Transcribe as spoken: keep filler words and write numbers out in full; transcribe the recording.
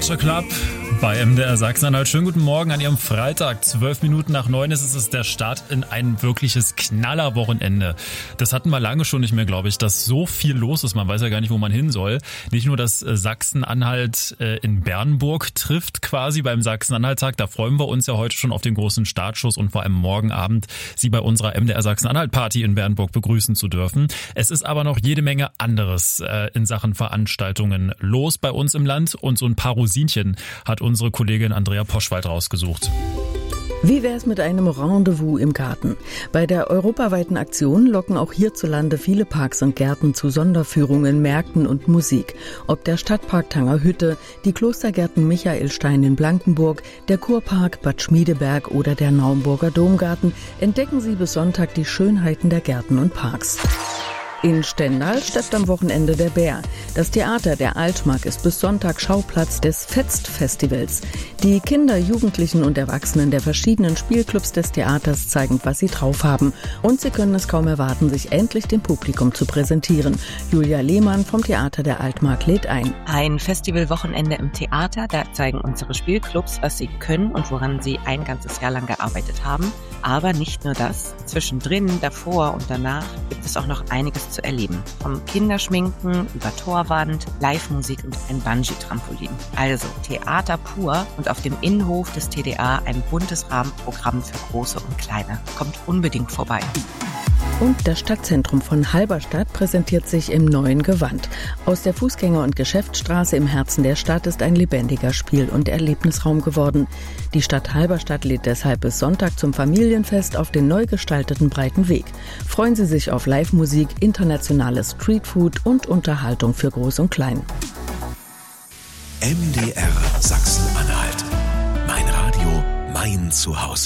Culture Club bei M D R Sachsen-Anhalt. Schönen guten Morgen an Ihrem Freitag. Zwölf Minuten nach neun ist es der Start in ein wirkliches Knallerwochenende. Das hatten wir lange schon nicht mehr, glaube ich, dass so viel los ist. Man weiß ja gar nicht, wo man hin soll. Nicht nur, dass Sachsen-Anhalt in Bernburg trifft quasi beim Sachsen-Anhalt-Tag. Da freuen wir uns ja heute schon auf den großen Startschuss und vor allem morgen Abend Sie bei unserer M D R Sachsen-Anhalt-Party in Bernburg begrüßen zu dürfen. Es ist aber noch jede Menge anderes in Sachen Veranstaltungen los bei uns im Land. Und so ein paar Rosinchen hat unsere Kollegin Andrea Poschwald rausgesucht. Wie wär's mit einem Rendezvous im Garten? Bei der europaweiten Aktion locken auch hierzulande viele Parks und Gärten zu Sonderführungen, Märkten und Musik. Ob der Stadtpark Tangerhütte, die Klostergärten Michaelstein in Blankenburg, der Kurpark Bad Schmiedeberg oder der Naumburger Domgarten, entdecken Sie bis Sonntag die Schönheiten der Gärten und Parks. In Stendal steppt am Wochenende der Bär. Das Theater der Altmark ist bis Sonntag Schauplatz des Fetzt-Festivals. Die Kinder, Jugendlichen und Erwachsenen der verschiedenen Spielclubs des Theaters zeigen, was sie drauf haben. Und sie können es kaum erwarten, sich endlich dem Publikum zu präsentieren. Julia Lehmann vom Theater der Altmark lädt ein. Ein Festivalwochenende im Theater, da zeigen unsere Spielclubs, was sie können und woran sie ein ganzes Jahr lang gearbeitet haben. Aber nicht nur das. Zwischendrin, davor und danach gibt es auch noch einiges zu erleben. Vom Kinderschminken über Torwand, Live-Musik und ein Bungee-Trampolin. Also Theater pur und auf dem Innenhof des T D A ein buntes Rahmenprogramm für Große und Kleine. Kommt unbedingt vorbei. Und das Stadtzentrum von Halberstadt präsentiert sich im neuen Gewand. Aus der Fußgänger- und Geschäftsstraße im Herzen der Stadt ist ein lebendiger Spiel- und Erlebnisraum geworden. Die Stadt Halberstadt lädt deshalb bis Sonntag zum Familienfest auf den neu gestalteten breiten Weg. Freuen Sie sich auf Live-Musik, internationales Streetfood und Unterhaltung für Groß und Klein. M D R Sachsen-Anhalt. Mein Radio, mein Zuhause.